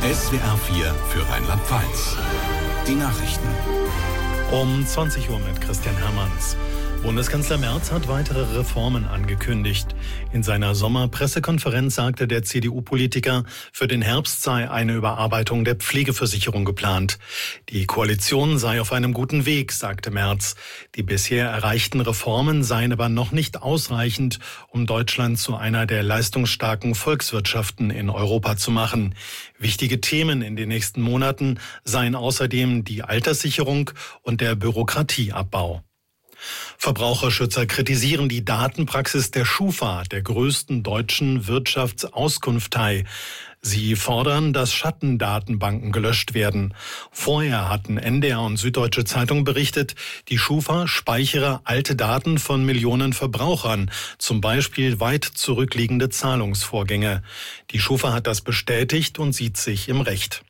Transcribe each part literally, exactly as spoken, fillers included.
S W R vier für Rheinland-Pfalz. Die Nachrichten. Um zwanzig Uhr mit Christian Hermanns. Bundeskanzler Merz hat weitere Reformen angekündigt. In seiner Sommerpressekonferenz sagte der C D U-Politiker, für den Herbst sei eine Überarbeitung der Pflegeversicherung geplant. Die Koalition sei auf einem guten Weg, sagte Merz. Die bisher erreichten Reformen seien aber noch nicht ausreichend, um Deutschland zu einer der leistungsstarken Volkswirtschaften in Europa zu machen. Wichtige Themen in den nächsten Monaten seien außerdem die Alterssicherung und der Bürokratieabbau. Verbraucherschützer kritisieren die Datenpraxis der Schufa, der größten deutschen Wirtschaftsauskunftei. Sie fordern, dass Schattendatenbanken gelöscht werden. Vorher hatten N D R und Süddeutsche Zeitung berichtet, die Schufa speichere alte Daten von Millionen Verbrauchern, zum Beispiel weit zurückliegende Zahlungsvorgänge. Die Schufa hat das bestätigt und sieht sich im Recht.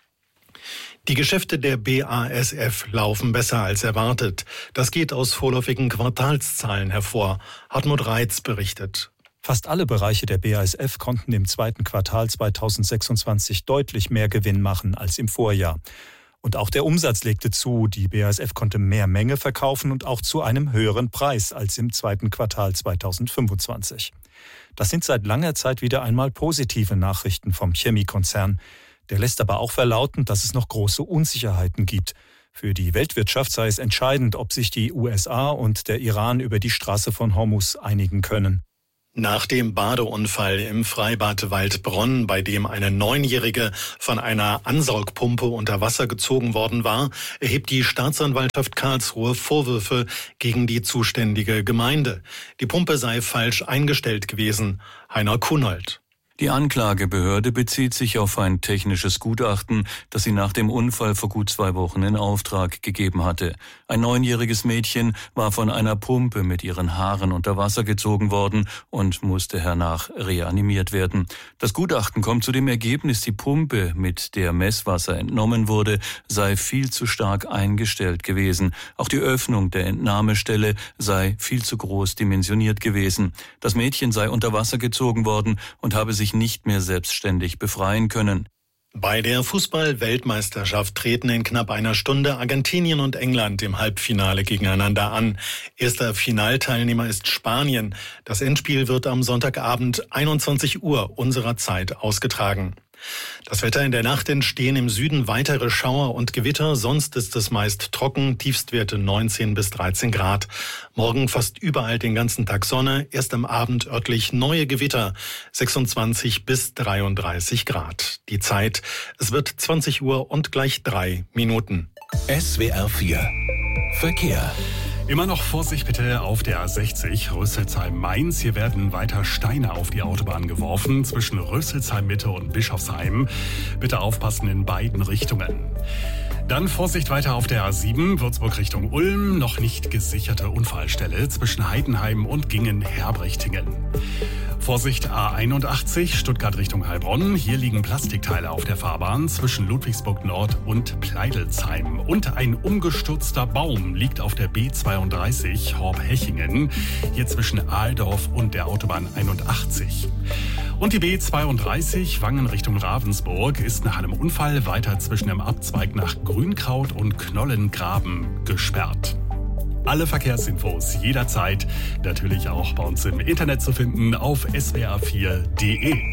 Die Geschäfte der B A S F laufen besser als erwartet. Das geht aus vorläufigen Quartalszahlen hervor. Hartmut Reitz berichtet. Fast alle Bereiche der B A S F konnten im zweiten Quartal zweitausendsechsundzwanzig deutlich mehr Gewinn machen als im Vorjahr. Und auch der Umsatz legte zu. Die B A S F konnte mehr Menge verkaufen und auch zu einem höheren Preis als im zweiten Quartal zweitausendfünfundzwanzig. Das sind seit langer Zeit wieder einmal positive Nachrichten vom Chemiekonzern. Der lässt aber auch verlauten, dass es noch große Unsicherheiten gibt. Für die Weltwirtschaft sei es entscheidend, ob sich die U S A und der Iran über die Straße von Hormuz einigen können. Nach dem Badeunfall im Freibad Waldbronn, bei dem eine Neunjährige von einer Ansaugpumpe unter Wasser gezogen worden war, erhebt die Staatsanwaltschaft Karlsruhe Vorwürfe gegen die zuständige Gemeinde. Die Pumpe sei falsch eingestellt gewesen. Heiner Kunold. Die Anklagebehörde bezieht sich auf ein technisches Gutachten, das sie nach dem Unfall vor gut zwei Wochen in Auftrag gegeben hatte. Ein neunjähriges Mädchen war von einer Pumpe mit ihren Haaren unter Wasser gezogen worden und musste hernach reanimiert werden. Das Gutachten kommt zu dem Ergebnis, die Pumpe, mit der Messwasser entnommen wurde, sei viel zu stark eingestellt gewesen. Auch die Öffnung der Entnahmestelle sei viel zu groß dimensioniert gewesen. Das Mädchen sei unter Wasser gezogen worden und habe sich nicht mehr selbstständig befreien können. Bei der Fußball-Weltmeisterschaft treten in knapp einer Stunde Argentinien und England im Halbfinale gegeneinander an. Erster Finalteilnehmer ist Spanien. Das Endspiel wird am Sonntagabend einundzwanzig Uhr unserer Zeit ausgetragen. Das Wetter: in der Nacht entstehen im Süden weitere Schauer und Gewitter, sonst ist es meist trocken, Tiefstwerte neunzehn bis dreizehn Grad. Morgen fast überall den ganzen Tag Sonne, erst am Abend örtlich neue Gewitter, sechsundzwanzig bis dreiunddreißig Grad. Die Zeit: es wird zwanzig Uhr und gleich drei Minuten. S W R vier Verkehr. Immer noch Vorsicht bitte auf der A sechzig, Rüsselsheim-Mainz. Hier werden weiter Steine auf die Autobahn geworfen, zwischen Rüsselsheim-Mitte und Bischofsheim. Bitte aufpassen in beiden Richtungen. Dann Vorsicht weiter auf der A sieben, Würzburg Richtung Ulm. Noch nicht gesicherte Unfallstelle zwischen Heidenheim und Gingen-Herbrechtingen. Vorsicht A einundachtzig, Stuttgart Richtung Heilbronn. Hier liegen Plastikteile auf der Fahrbahn zwischen Ludwigsburg Nord und Pleidelsheim. Und ein umgestürzter Baum liegt auf der B zweiunddreißig, Horb-Hechingen. Hier zwischen Ahldorf und der Autobahn einundachtzig. Und die B zweiunddreißig, Wangen Richtung Ravensburg, ist nach einem Unfall weiter zwischen dem Abzweig nach Grünkraut und Knollengraben gesperrt. Alle Verkehrsinfos jederzeit, natürlich auch bei uns im Internet zu finden auf s w r vier punkt d e.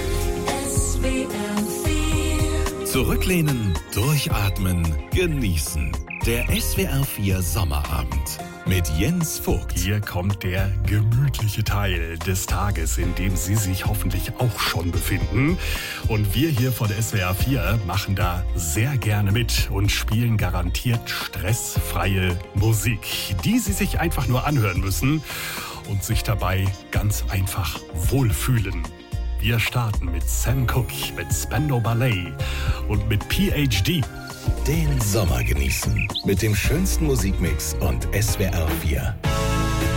S W R vier. Zurücklehnen, durchatmen, genießen. Der S W R vier Sommerabend mit Jens Vogt. Hier kommt der gemütliche Teil des Tages, in dem Sie sich hoffentlich auch schon befinden. Und wir hier von S W R vier machen da sehr gerne mit und spielen garantiert stressfreie Musik, die Sie sich einfach nur anhören müssen und sich dabei ganz einfach wohlfühlen. Wir starten mit Sam Cooke, mit Spandau Ballet und mit P H D. Den Sommer genießen mit dem schönsten Musikmix und S W R vier.